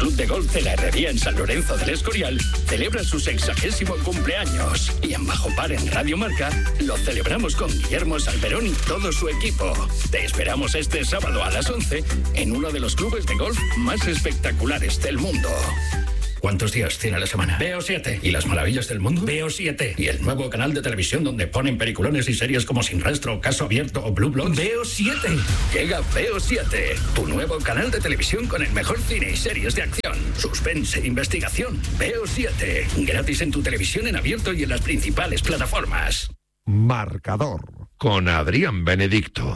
Club de Golf de la Herrería en San Lorenzo del Escorial celebra su 60º cumpleaños. Y en Bajo Par en Radio Marca lo celebramos con Guillermo Salmerón y todo su equipo. Te esperamos este sábado a las 11 en uno de los clubes de golf más espectaculares del mundo. ¿Cuántos días tiene la semana? Veo 7. ¿Y las maravillas del mundo? Veo 7. ¿Y el nuevo canal de televisión donde ponen peliculones y series como Sin Rastro, Caso Abierto o Blue Bloods? Veo 7. Llega Veo 7, tu nuevo canal de televisión con el mejor cine y series de acción, suspense e investigación. Veo 7. Gratis en tu televisión en abierto y en las principales plataformas. Marcador con Adrián Benedicto.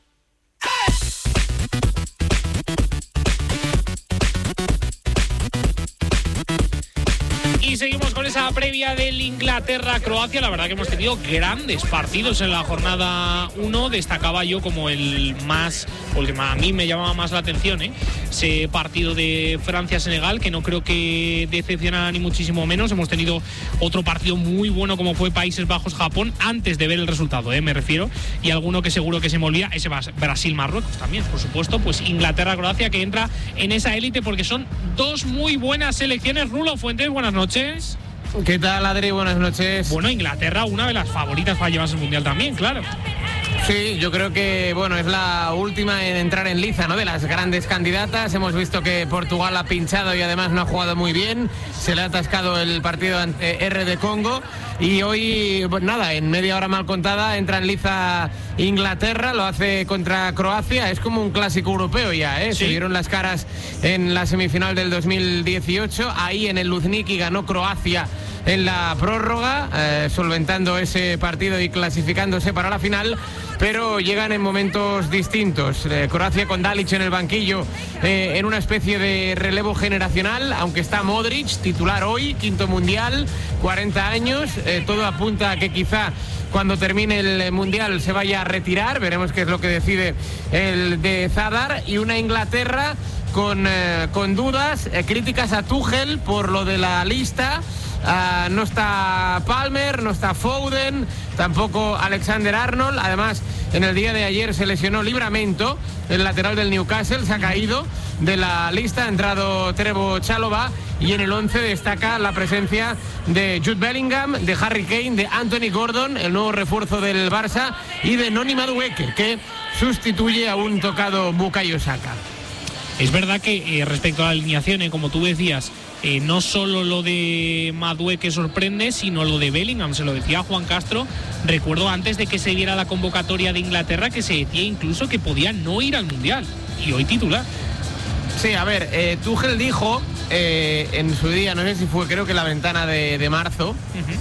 Y seguimos con esa previa del Inglaterra-Croacia. La verdad que hemos tenido grandes partidos en la jornada 1. Destacaba yo como el más, porque a mí me llamaba más la atención, ese partido de Francia-Senegal, que no creo que decepcionara ni muchísimo menos. Hemos tenido otro partido muy bueno como fue Países Bajos-Japón, antes de ver el resultado, me refiero. Y alguno que seguro que se me olvida, ese Brasil-Marruecos también, por supuesto. Pues Inglaterra-Croacia, que entra en esa élite porque son dos muy buenas selecciones. Rulo Fuentes, buenas noches. ¿Qué tal, Adri? Buenas noches. Bueno, Inglaterra, una de las favoritas para llevarse el Mundial también, claro. Sí, yo creo que es la última en entrar en liza, ¿no?, de las grandes candidatas. Hemos visto que Portugal ha pinchado y además no ha jugado muy bien. Se le ha atascado el partido ante RD Congo. Y hoy, en media hora mal contada, entra en liza Inglaterra, lo hace contra Croacia. Es como un clásico europeo ya, ¿eh? Sí. Se vieron las caras en la semifinal del 2018. Ahí en el Luzhniki ganó Croacia en la prórroga, solventando ese partido y clasificándose para la final, pero llegan en momentos distintos. Croacia con Dalic en el banquillo, en una especie de relevo generacional, aunque está Modric, titular hoy, quinto mundial, 40 años, todo apunta a que quizá cuando termine el mundial se vaya a retirar. Veremos qué es lo que decide el de Zadar. Y una Inglaterra con dudas, críticas a Tuchel por lo de la lista. No está Palmer, no está Foden, tampoco Alexander-Arnold. Además, en el día de ayer se lesionó Livramento, el lateral del Newcastle, se ha caído de la lista. Ha entrado Trevoh Chalobah y en el 11 destaca la presencia de Jude Bellingham, de Harry Kane, de Anthony Gordon, el nuevo refuerzo del Barça, y de Noni Madueke, que sustituye a un tocado Bukayo Saka. Es verdad que respecto a la alineación, como tú decías, no solo lo de Madueke sorprende, sino lo de Bellingham. Se lo decía Juan Castro, recuerdo antes de que se diera la convocatoria de Inglaterra, que se decía incluso que podía no ir al Mundial, y hoy titular. Sí, a ver, Tuchel dijo en su día, no sé si fue, creo que la ventana de marzo,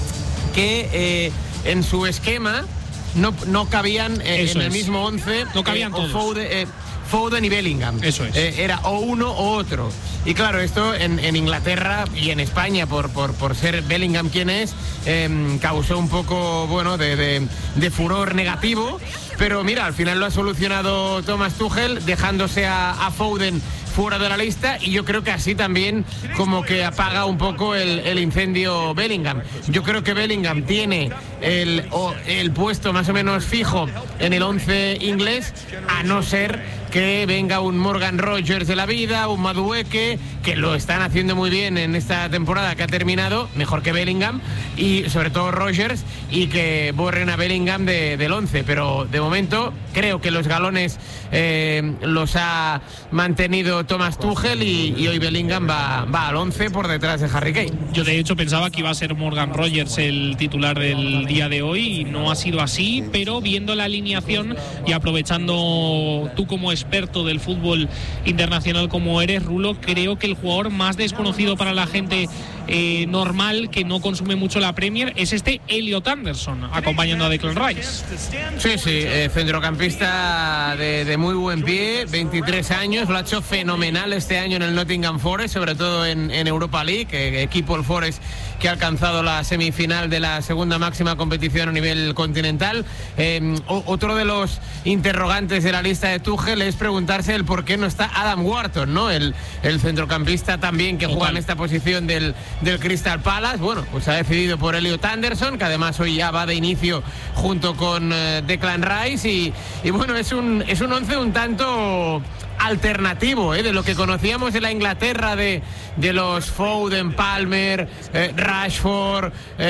que en su esquema no cabían en el mismo 11, no cabían todos. Foden y Bellingham. Eso es. Era o uno o otro. Y claro, esto en Inglaterra y en España, por ser Bellingham quien es, causó un poco, de furor negativo. Pero mira, al final lo ha solucionado Thomas Tuchel, dejándose a Foden fuera de la lista, y yo creo que así también como que apaga un poco el incendio Bellingham. Yo creo que Bellingham tiene el puesto más o menos fijo en el 11 inglés, a no ser que venga un Morgan Rogers de la vida, un Madueke, que lo están haciendo muy bien en esta temporada que ha terminado, mejor que Bellingham, y sobre todo Rogers, y que borren a Bellingham del 11. Pero de momento creo que los galones los ha mantenido Thomas Tuchel, y hoy Bellingham va al 11 por detrás de Harry Kane. Yo de hecho pensaba que iba a ser Morgan Rogers el titular del día de hoy, y no ha sido así, pero viendo la alineación y aprovechando tú como experto del fútbol internacional como eres, Rulo, creo que el jugador más desconocido para la gente normal, que no consume mucho la Premier, es este Elliot Anderson, acompañando a Declan Rice. Sí, centrocampista de muy buen pie, 23 años, lo ha hecho fenomenal este año en el Nottingham Forest, sobre todo en Europa League, equipo el Forest que ha alcanzado la semifinal de la segunda máxima competición a nivel continental. Otro de los interrogantes de la lista de Tuchel es preguntarse el por qué no está Adam Wharton, ¿no? El centrocampista también que juega en esta posición del Crystal Palace. Bueno, pues ha decidido por Elliot Anderson, que además hoy ya va de inicio junto con Declan Rice, y bueno, es un once un tanto alternativo, de lo que conocíamos de la Inglaterra de los Foden, Palmer, Rashford,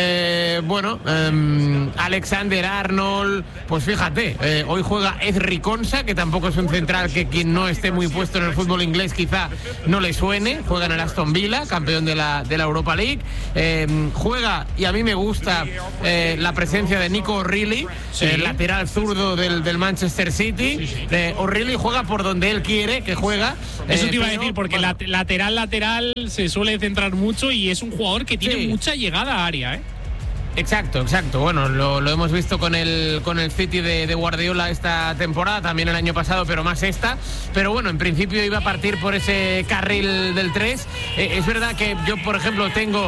Alexander Arnold. Pues fíjate, hoy juega Ezri Konsa, que tampoco es un central que quien no esté muy puesto en el fútbol inglés quizá no le suene. Juega en el Aston Villa, campeón de la Europa League. Juega, y a mí me gusta la presencia de Nico O'Reilly, lateral zurdo del Manchester City. O'Reilly juega por donde él quiere que juega. Eso te iba a decir, porque lateral se suele centrar mucho y es un jugador que tiene mucha llegada a área, Exacto. Bueno, lo hemos visto con el City de Guardiola esta temporada, también el año pasado, pero más esta. Pero bueno, en principio iba a partir por ese carril del 3. Es verdad que yo, por ejemplo, tengo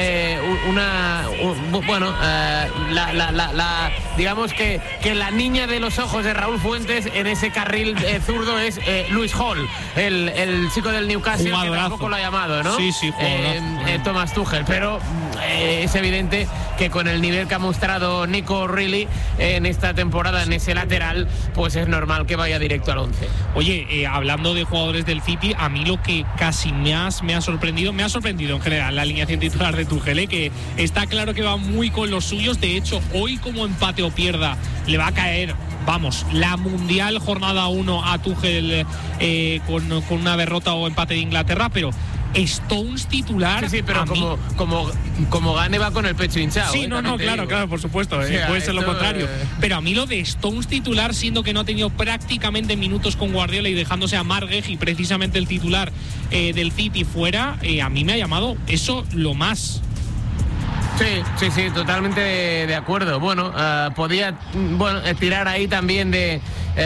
digamos que la niña de los ojos de Raúl Fuentes en ese carril zurdo es Luis Hall, el chico del Newcastle, jugadorazo, que tampoco lo ha llamado, ¿no? Sí, Thomas Tuchel, pero es evidente que con el nivel que ha mostrado Nico O'Reilly en esta temporada en ese lateral, pues es normal que vaya directo al 11. Oye, hablando de jugadores del City, a mí lo que casi me ha sorprendido en general la alineación titular de Tuchel, que está claro que va muy con los suyos. De hecho, hoy, como empate o pierda, le va a caer, la mundial jornada 1 a Tuchel con una derrota o empate de Inglaterra, pero Stones titular. Sí, pero como gane va con el pecho hinchado. Sí, claro, por supuesto, puede ser lo contrario. Pero a mí lo de Stones titular, siendo que no ha tenido prácticamente minutos con Guardiola y dejándose a Marguerite y precisamente el titular del City fuera, a mí me ha llamado eso lo más. Sí, totalmente de acuerdo. Bueno, podía tirar ahí también de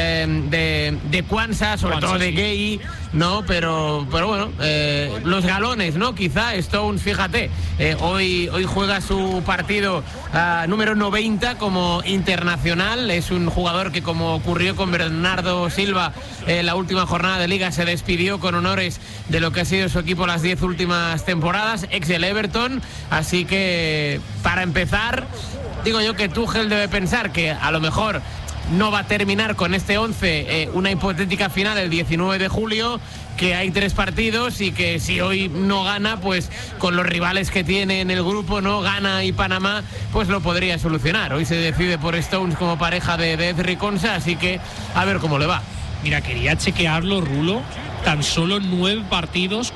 Kwanzaa, sobre todo de Gay, ¿no? Pero bueno, los galones, ¿no? Quizá Stones, fíjate, hoy juega su partido número 90 como internacional. Es un jugador que, como ocurrió con Bernardo Silva la última jornada de Liga, se despidió con honores de lo que ha sido su equipo las 10 últimas temporadas, ex del Everton. Así que, para empezar, digo yo que Tuchel debe pensar que a lo mejor no va a terminar con este 11 una hipotética final el 19 de julio, que hay 3 partidos y que si hoy no gana, pues con los rivales que tiene en el grupo, ¿no? Ghana y Panamá, pues lo podría solucionar. Hoy se decide por Stones como pareja de Ezri Konsa, así que a ver cómo le va. Mira, quería chequearlo, Rulo. Tan solo 9 partidos,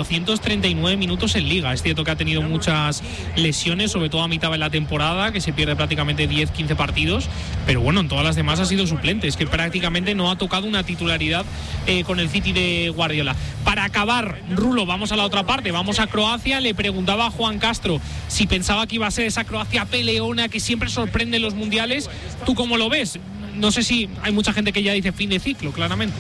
439 minutos en Liga. Es cierto que ha tenido muchas lesiones, sobre todo a mitad de la temporada, que se pierde prácticamente 10-15 partidos, pero bueno, en todas las demás ha sido suplente. Es que prácticamente no ha tocado una titularidad con el City de Guardiola. Para acabar, Rulo, vamos a la otra parte, vamos a Croacia. Le preguntaba a Juan Castro si pensaba que iba a ser esa Croacia peleona que siempre sorprende en los mundiales. ¿Tú cómo lo ves? No sé si hay mucha gente que ya dice fin de ciclo, claramente.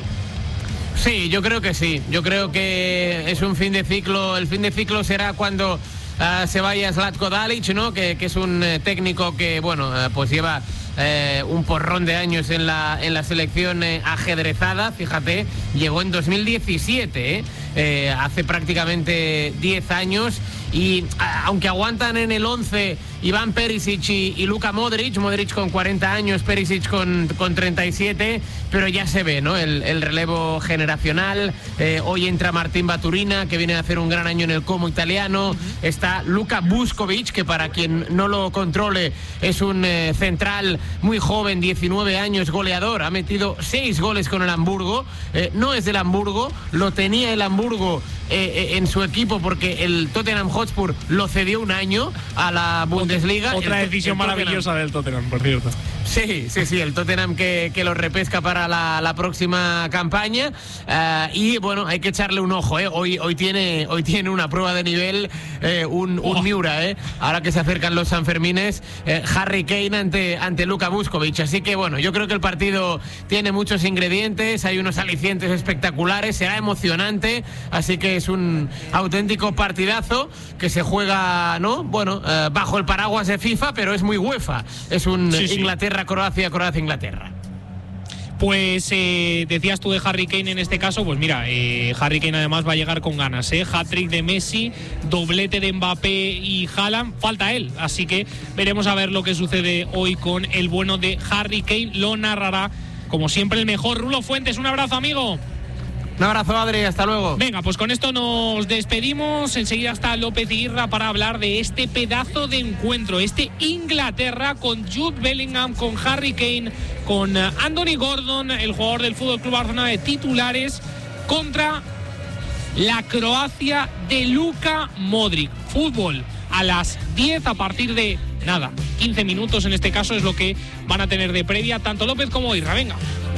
Sí, yo creo que sí. Yo creo que es un fin de ciclo. El fin de ciclo será cuando se vaya Zlatko Dalic, ¿no? Que es un técnico que, pues lleva un porrón de años en la selección ajedrezada. Fíjate, llegó en 2017, hace prácticamente 10 años. Y aunque aguantan en el 11 Iván Perisic y Luka Modric con 40 años, Perisic con 37, pero ya se ve, ¿no? El relevo generacional. Hoy entra Martín Baturina, que viene a hacer un gran año en el Como italiano. Está Luka Vuskovic, que para quien no lo controle es un central muy joven, 19 años, goleador. Ha metido 6 goles con el Hamburgo. No es del Hamburgo, lo tenía el Hamburgo en su equipo porque el Tottenham Hotspur lo cedió un año a la Bundesliga. Otra decisión maravillosa del Tottenham, por cierto. Sí, el Tottenham que lo repesca para la próxima campaña. Y bueno, hay que echarle un ojo, Hoy tiene una prueba de nivel, un Miura, ahora que se acercan los Sanfermines, Harry Kane ante Luka Vuskovic. Así que bueno, yo creo que el partido tiene muchos ingredientes, hay unos alicientes espectaculares, será emocionante, así que es un auténtico partidazo que se juega, ¿no? Bajo el paraguas de FIFA, pero es muy UEFA. Es un Inglaterra-Croacia, Croacia-Inglaterra. Pues decías tú de Harry Kane en este caso, pues mira, Harry Kane además va a llegar con ganas, hat-trick de Messi, doblete de Mbappé y Haaland, falta él, así que veremos a ver lo que sucede hoy con el bueno de Harry Kane. Lo narrará, como siempre, el mejor Rulo Fuentes. Un abrazo, amigo. Un abrazo, Adri, hasta luego. Venga, pues con esto nos despedimos. Enseguida está López Irra para hablar de este pedazo de encuentro, este Inglaterra con Jude Bellingham, con Harry Kane, con Anthony Gordon, el jugador del FC Barcelona de titulares, contra la Croacia de Luka Modric. Fútbol a las 10 a partir de 15 minutos en este caso es lo que van a tener de previa tanto López como Irra. Venga.